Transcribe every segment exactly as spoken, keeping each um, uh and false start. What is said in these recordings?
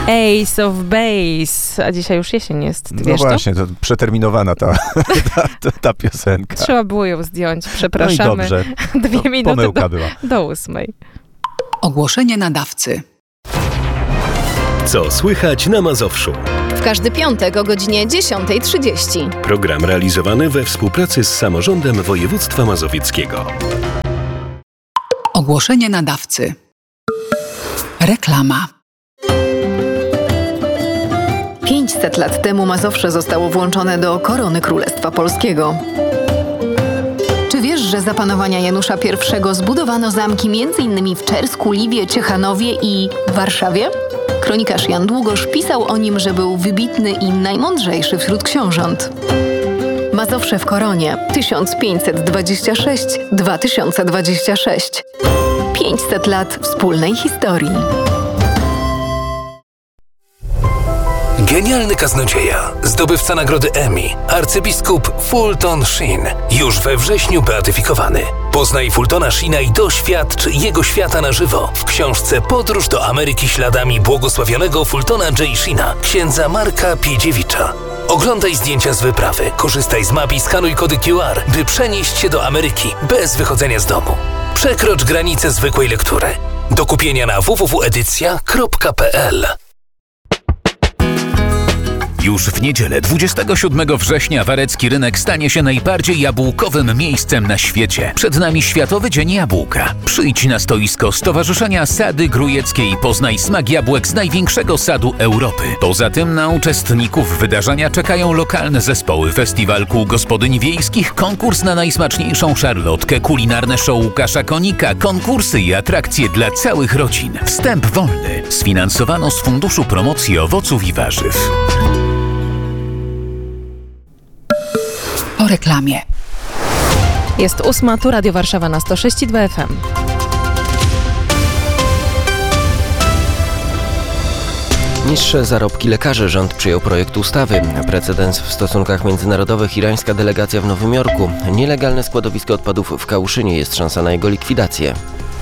Ace of Base. A dzisiaj już jesień jest, ty No wiesz właśnie, to przeterminowana ta, ta, ta, ta piosenka. Trzeba było ją zdjąć, przepraszamy. No i dobrze. Dwie To minuty pomyłka do, była. do ósmej. Ogłoszenie nadawcy. Co słychać na Mazowszu? W każdy piątek o godzinie dziesiąta trzydzieści. Program realizowany we współpracy z Samorządem Województwa Mazowieckiego. Ogłoszenie nadawcy. Reklama. pięćset lat temu Mazowsze zostało włączone do korony Królestwa Polskiego. Czy wiesz, że za panowania Janusza I zbudowano zamki m.in. w Czersku, Liwie, Ciechanowie i Warszawie? Kronikarz Jan Długosz pisał o nim, że był wybitny i najmądrzejszy wśród książąt. Mazowsze w koronie tysiąc pięćset dwadzieścia sześć do dwa tysiące dwadzieścia sześć. pięćset lat wspólnej historii. Genialny kaznodzieja, zdobywca nagrody Emmy, arcybiskup Fulton Sheen, już we wrześniu beatyfikowany. Poznaj Fultona Sheena i doświadcz jego świata na żywo w książce Podróż do Ameryki śladami błogosławionego Fultona J. Sheena, księdza Marka Piedziewicza. Oglądaj zdjęcia z wyprawy, korzystaj z map i skanuj kody Q R, by przenieść się do Ameryki bez wychodzenia z domu. Przekrocz granicę zwykłej lektury. Do kupienia na w w w kropka edycja kropka p l. Już w niedzielę, dwudziestego siódmego września, Warecki Rynek stanie się najbardziej jabłkowym miejscem na świecie. Przed nami Światowy Dzień Jabłka. Przyjdź na stoisko Stowarzyszenia Sady Grujeckie i poznaj smak jabłek z największego sadu Europy. Poza tym na uczestników wydarzenia czekają lokalne zespoły, festiwal kół gospodyń wiejskich, konkurs na najsmaczniejszą szarlotkę, kulinarne show Łukasza Konika, konkursy i atrakcje dla całych rodzin. Wstęp wolny. Sfinansowano z Funduszu Promocji Owoców i Warzyw. Po reklamie. Jest ósma, tu Radio Warszawa na sto sześć i dwa F M. Niższe zarobki lekarzy. Rząd przyjął projekt ustawy. Precedens w stosunkach międzynarodowych. Irańska delegacja w Nowym Jorku. Nielegalne składowisko odpadów w Kałuszynie. Jest szansa na jego likwidację.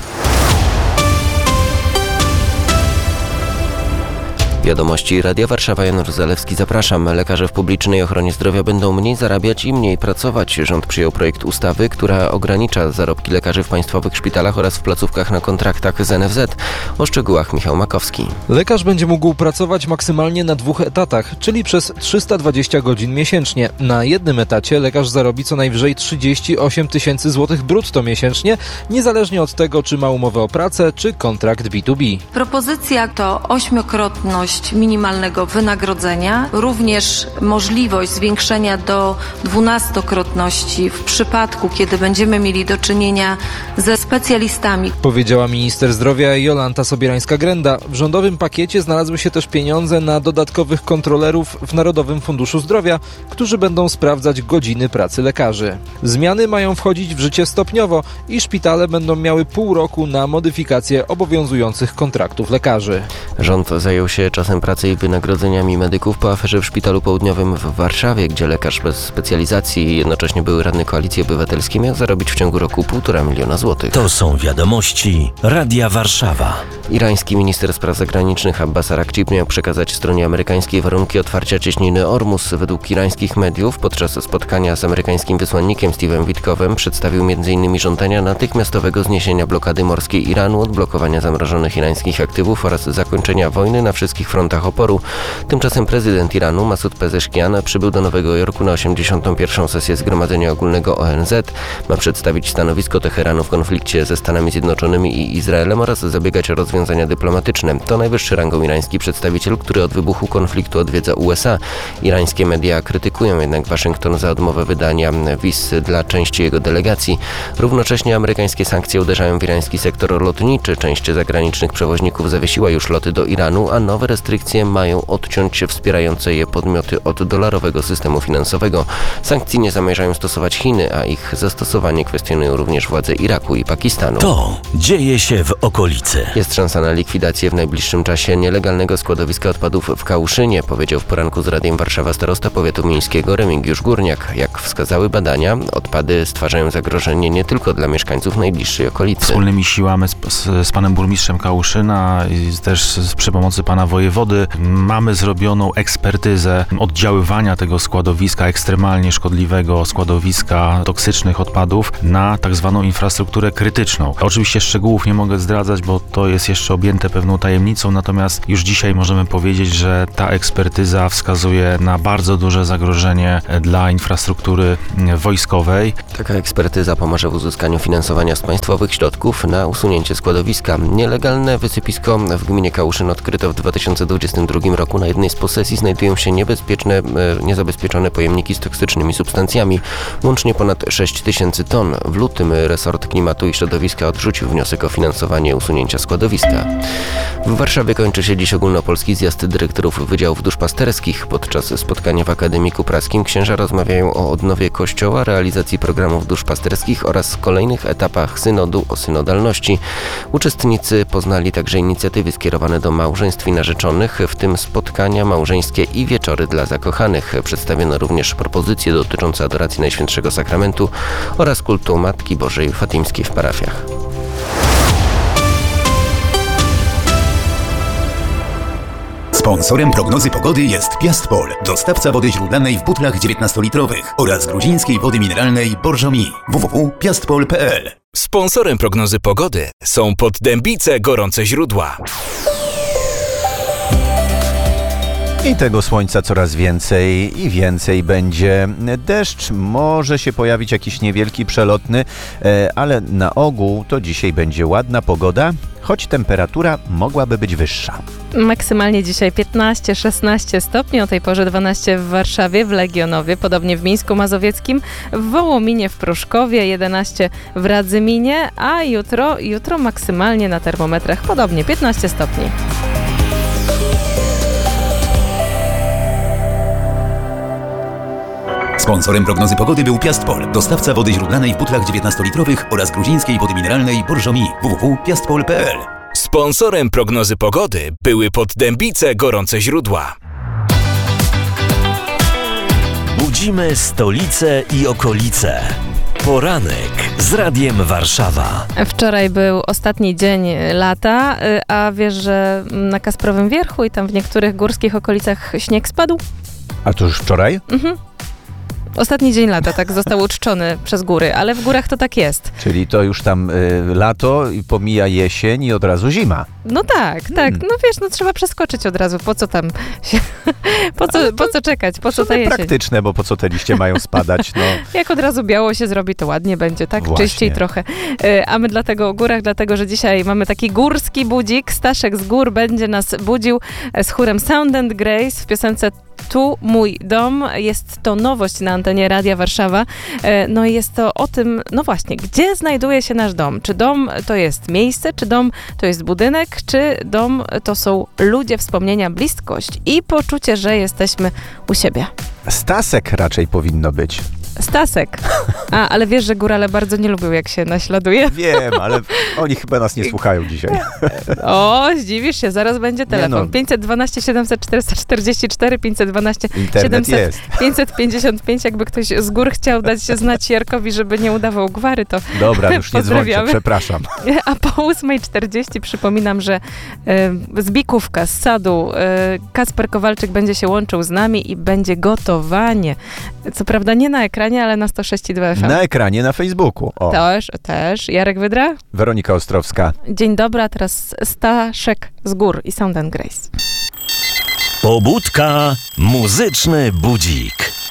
Wiadomości Radia Warszawa, Janusz Zalewski, zapraszam. Lekarze w publicznej ochronie zdrowia będą mniej zarabiać i mniej pracować. Rząd przyjął projekt ustawy, która ogranicza zarobki lekarzy w państwowych szpitalach oraz w placówkach na kontraktach z N F Z. O szczegółach Michał Makowski. Lekarz będzie mógł pracować maksymalnie na dwóch etatach, czyli przez trzysta dwadzieścia godzin miesięcznie. Na jednym etacie lekarz zarobi co najwyżej trzydzieści osiem tysięcy złotych brutto miesięcznie, niezależnie od tego, czy ma umowę o pracę, czy kontrakt B dwa B. Propozycja to ośmiokrotność minimalnego wynagrodzenia, również możliwość zwiększenia do dwunastokrotności w przypadku, kiedy będziemy mieli do czynienia ze specjalistami. Powiedziała minister zdrowia Jolanta Sobierańska-Grenda. W rządowym pakiecie znalazły się też pieniądze na dodatkowych kontrolerów w Narodowym Funduszu Zdrowia, którzy będą sprawdzać godziny pracy lekarzy. Zmiany mają wchodzić w życie stopniowo i szpitale będą miały pół roku na modyfikację obowiązujących kontraktów lekarzy. Rząd zajął się czasem pracy i wynagrodzeniami medyków po aferze w Szpitalu Południowym w Warszawie, gdzie lekarz bez specjalizacji i jednocześnie były radny Koalicji Obywatelskiej miał zarobić w ciągu roku półtora miliona złotych. To są wiadomości Radia Warszawa. Irański minister spraw zagranicznych Abbas Araghchi miał przekazać stronie amerykańskiej warunki otwarcia cieśniny Ormus. Według irańskich mediów podczas spotkania z amerykańskim wysłannikiem Steve'em Witkowem przedstawił między innymi żądania natychmiastowego zniesienia blokady morskiej Iranu, odblokowania zamrożonych irańskich aktywów oraz zakończenia wojny na wszystkich frontach oporu. Tymczasem prezydent Iranu Masud Pezeshkian przybył do Nowego Jorku na osiemdziesiątą pierwszą sesję Zgromadzenia Ogólnego O N Z. Ma przedstawić stanowisko Teheranu w konflikcie ze Stanami Zjednoczonymi i Izraelem oraz zabiegać o rozwiązania dyplomatyczne. To najwyższy rangą irański przedstawiciel, który od wybuchu konfliktu odwiedza U S A. Irańskie media krytykują jednak Waszyngton za odmowę wydania wiz dla części jego delegacji. Równocześnie amerykańskie sankcje uderzają w irański sektor lotniczy. Część zagranicznych przewoźników zawiesiła już loty do Iranu, a nowe restrykcje mają odciąć wspierające je podmioty od dolarowego systemu finansowego. Sankcji nie zamierzają stosować Chiny, a ich zastosowanie kwestionują również władze Iraku i Pakistanu. To dzieje się w okolicy. Jest szansa na likwidację w najbliższym czasie nielegalnego składowiska odpadów w Kałuszynie, powiedział w poranku z Radiem Warszawa starosta powiatu miejskiego Remigiusz Górniak. Jak wskazały badania, odpady stwarzają zagrożenie nie tylko dla mieszkańców najbliższej okolicy. Wspólnymi siłami z, z, z panem burmistrzem Kałuszyna i też z przy pomocy pana wojewody mamy zrobioną ekspertyzę oddziaływania tego składowiska, ekstremalnie szkodliwego składowiska toksycznych odpadów na tak zwaną infrastrukturę krytyczną. Oczywiście szczegółów nie mogę zdradzać, bo to jest jeszcze objęte pewną tajemnicą, natomiast już dzisiaj możemy powiedzieć, że ta ekspertyza wskazuje na bardzo duże zagrożenie dla infrastruktury wojskowej. Taka ekspertyza pomoże w uzyskaniu finansowania z państwowych środków na usunięcie składowiska. Nielegalne wysypisko w gminie Kałuszyn odkryto w dwa tysiące dwudziestym drugim roku. Na jednej z posesji znajdują się niebezpieczne, niezabezpieczone pojemniki z toksycznymi substancjami. Łącznie ponad sześć tysięcy ton. W lutym resort klimatu i środowiska odrzucił wniosek o finansowanie usunięcia składowiska. W Warszawie kończy się dziś ogólnopolski zjazd dyrektorów wydziałów duszpasterskich. Podczas spotkania w Akademiku Praskim księża rozmawiają o odnowie Kościoła, realizacji programów duszpasterskich oraz kolejnych etapach synodu o synodalności. Uczestnicy poznali także inicjatywy skierowane do małżeństw i narzeczonych, w tym spotkania małżeńskie i wieczory dla zakochanych. Przedstawiono również propozycje dotyczące adoracji Najświętszego Sakramentu oraz kultu Matki Bożej Fatimskiej w parafiach. Sponsorem prognozy pogody jest Piastpol, dostawca wody źródlanej w butlach dziewiętnastolitrowych oraz gruzińskiej wody mineralnej Borżomi. w w w kropka piastpol kropka p l. Sponsorem prognozy pogody są Poddębice Gorące Źródła. I tego słońca coraz więcej i więcej będzie. Deszcz może się pojawić jakiś niewielki, przelotny, ale na ogół to dzisiaj będzie ładna pogoda, choć temperatura mogłaby być wyższa. Maksymalnie dzisiaj piętnaście szesnaście stopni, o tej porze dwanaście w Warszawie, w Legionowie, podobnie w Mińsku Mazowieckim, w Wołominie, w Pruszkowie, jedenaście w Radzyminie, a jutro, jutro maksymalnie na termometrach podobnie piętnaście stopni. Sponsorem prognozy pogody był Piastpol, dostawca wody źródlanej w butlach dziewiętnastolitrowych oraz gruzińskiej wody mineralnej Borżomi. w w w kropka piastpol kropka p l. Sponsorem prognozy pogody były Poddębice Gorące Źródła. Budzimy stolicę i okolice. Poranek z Radiem Warszawa. Wczoraj był ostatni dzień lata, a wiesz, że na Kasprowym Wierchu i tam w niektórych górskich okolicach śnieg spadł? A to już wczoraj? Mhm. Ostatni dzień lata, tak został uczczony przez góry, ale w górach to tak jest. Czyli to już tam y, lato i pomija jesień i od razu zima. No tak, tak. Hmm. No wiesz, no trzeba przeskoczyć od razu. Po co tam się, po co, po co czekać? Po co ta jesień? Praktyczne, bo po co te liście mają spadać? No. Jak od razu biało się zrobi, to ładnie będzie, tak? Właśnie. Czyściej trochę. A my dlatego o górach, dlatego, że dzisiaj mamy taki górski budzik. Staszek z gór będzie nas budził z chórem Sound and Grace w piosence Tu mój dom. Jest to nowość na antenie Radia Warszawa. No i jest to o tym, no właśnie, gdzie znajduje się nasz dom? Czy dom to jest miejsce, czy dom to jest budynek, czy dom to są ludzie, wspomnienia, bliskość i poczucie, że jesteśmy u siebie. Stasek raczej powinno być. Stasek. A, ale wiesz, że górale bardzo nie lubią, jak się naśladuje? Wiem, ale oni chyba nas nie słuchają dzisiaj. O, zdziwisz się, zaraz będzie telefon. No. pięćset dwanaście siedemset czterysta czterdzieści cztery, pięćset dwanaście siedemset pięćset pięćdziesiąt pięć, jakby ktoś z gór chciał dać znać Jarkowi, żeby nie udawał gwary, to dobra, już nie dzwońcie, przepraszam. A po ósmej czterdzieści przypominam, że y, z Bikówka, z Sadu, y, Kacper Kowalczyk będzie się łączył z nami i będzie gotowanie. Co prawda nie na ekranie, ale na sto sześć i dwa F M. Na ekranie, na Facebooku. O. Też, też. Jarek Wydra? Weronika Ostrowska. Dzień dobry, a teraz Staszek z gór i Sound and Grace. Pobudka, muzyczny budzik.